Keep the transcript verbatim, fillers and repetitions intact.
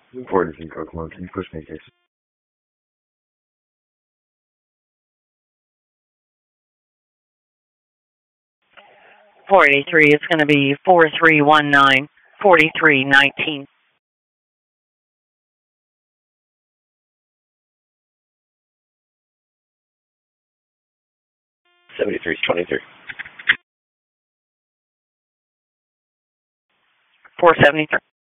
forty-three Kokomo, can you push me, case? four eighty-three, it's going to be four three one nine, forty-three nineteen. seventy-three twenty-three. four seventy-three.